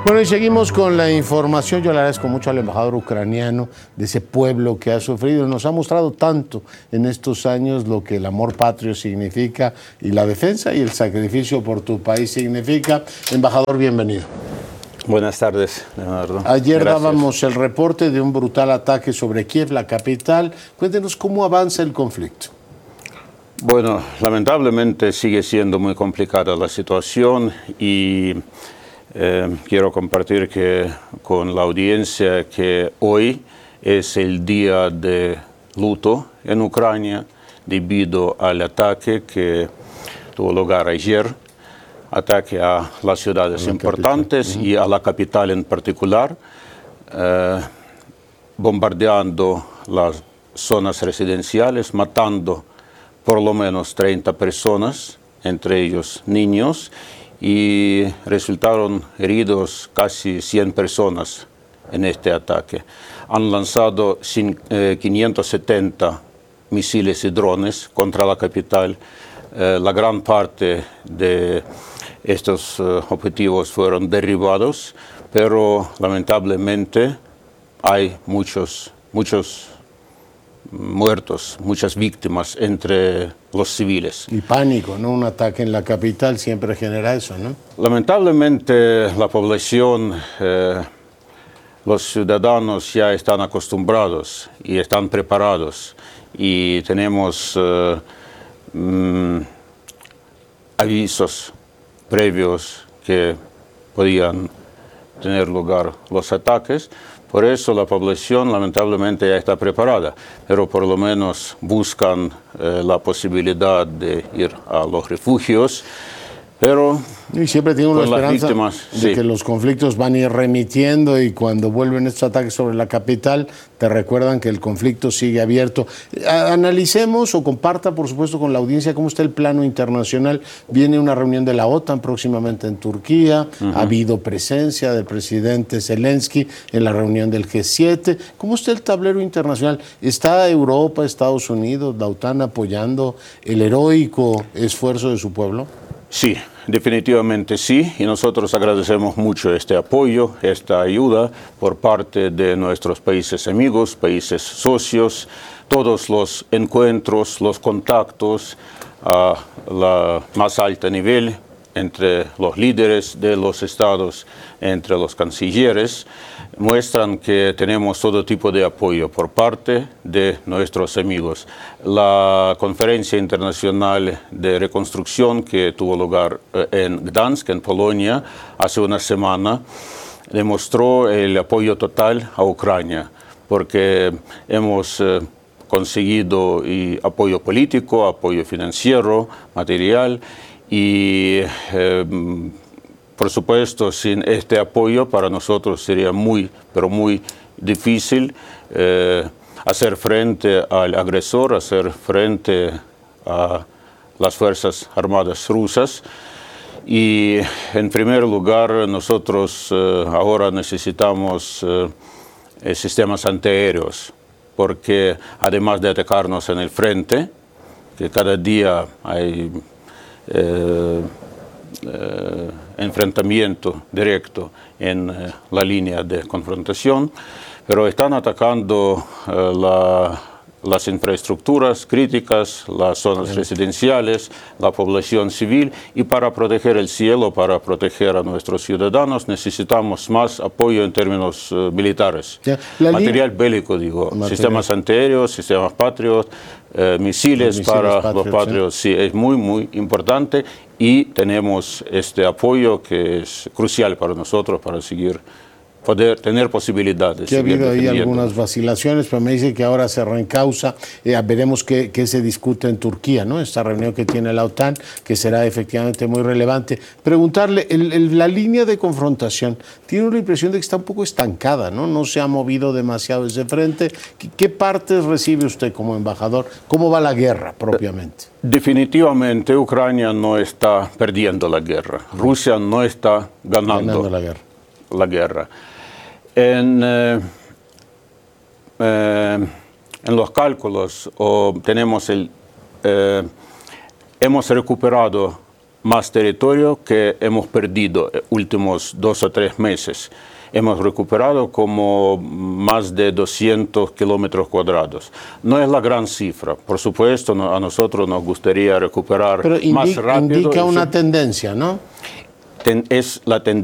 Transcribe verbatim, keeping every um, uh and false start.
Bueno, y seguimos con la información. Yo le agradezco mucho al embajador ucraniano de ese pueblo que ha sufrido. Nos ha mostrado tanto en estos años lo que el amor patrio significa y la defensa y el sacrificio por tu país significa. Embajador, bienvenido. Buenas tardes, Leonardo. Ayer Gracias. dábamos el reporte de un brutal ataque sobre Kiev, la capital. Cuéntenos cómo avanza el conflicto. Bueno, lamentablemente sigue siendo muy complicada la situación y eh, quiero compartir que, con la audiencia que hoy es el día de luto en Ucrania debido al ataque que tuvo lugar ayer, ataque a las ciudades importantes y a la capital en particular, eh, bombardeando las zonas residenciales, matando por lo menos treinta personas, entre ellos niños, y resultaron heridos casi cien personas en este ataque. Han lanzado quinientos setenta misiles y drones contra la capital. Eh, la gran parte de estos uh, objetivos fueron derribados, pero lamentablemente hay muchos, muchos muertos, muchas víctimas entre los civiles. Y pánico, ¿no? Un ataque en la capital siempre genera eso, ¿no? Lamentablemente la población, eh, los ciudadanos ya están acostumbrados y están preparados y tenemos eh, mm, avisos previos que podían tener lugar los ataques. Por eso la población lamentablemente ya está preparada, pero por lo menos buscan eh, la posibilidad de ir a los refugios. Pero y siempre tiene una esperanza víctimas, de sí. que los conflictos van a ir remitiendo y cuando vuelven estos ataques sobre la capital te recuerdan que el conflicto sigue abierto. Analicemos o comparta, por supuesto, con la audiencia cómo está el plano internacional. Viene una reunión de la OTAN próximamente en Turquía. Uh-huh. Ha habido presencia del presidente Zelensky en la reunión del G siete. ¿Cómo está el tablero internacional? ¿Está Europa, Estados Unidos, la OTAN apoyando el heroico esfuerzo de su pueblo? Sí, definitivamente sí, y nosotros agradecemos mucho este apoyo, esta ayuda por parte de nuestros países amigos, países socios, todos los encuentros, los contactos a la más alta nivel entre los líderes de los estados, entre los cancilleres, muestran que tenemos todo tipo de apoyo por parte de nuestros amigos. La conferencia internacional de reconstrucción que tuvo lugar en Gdansk, en Polonia, hace una semana, demostró el apoyo total a Ucrania, porque hemos eh, conseguido y apoyo político, apoyo financiero, material, y eh, por supuesto, sin este apoyo para nosotros sería muy, pero muy difícil eh, hacer frente al agresor, hacer frente a las Fuerzas Armadas rusas. Y en primer lugar, nosotros eh, ahora necesitamos eh, sistemas antiaéreos, porque además de atacarnos en el frente, que cada día hay Eh, eh, enfrentamiento directo en eh, la línea de confrontación, pero están atacando eh, la, las infraestructuras críticas, las zonas sí. residenciales, la población civil, y para proteger el cielo, para proteger a nuestros ciudadanos, necesitamos más apoyo en términos uh, militares. Ya, material bélico, digo, material. Sistemas antiaéreos, sistemas Patriot, Eh, misiles, misiles para Patriot, los Patriots, sí. sí, es muy, muy importante y tenemos este apoyo que es crucial para nosotros para seguir, poder tener posibilidades. Que ha habido ahí algunas vacilaciones, pero me dice que ahora se reencausa. Eh, veremos qué, qué se discute en Turquía, ¿no? Esta reunión que tiene la OTAN, que será efectivamente muy relevante. Preguntarle, el, el, la línea de confrontación, tiene una impresión de que está un poco estancada, ¿no? No se ha movido demasiado ese frente. ¿Qué, qué partes recibe usted como embajador? ¿Cómo va la guerra propiamente? Definitivamente Ucrania no está perdiendo la guerra. Rusia no está ganando, ganando la guerra. La guerra. En, eh, eh, en los cálculos o tenemos el, eh, hemos recuperado más territorio que hemos perdido en últimos dos o tres meses. Hemos recuperado como más de doscientos kilómetros cuadrados. No es la gran cifra. Por supuesto, no, a nosotros nos gustaría recuperar Pero más indica, rápido. indica una tendencia, ¿no? Ten, es la tendencia.